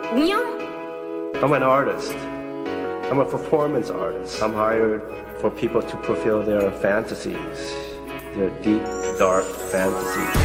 운영? I'm an artist. I'm a performance artist. I'm hired for people to fulfill their fantasies, their deep, dark fantasies.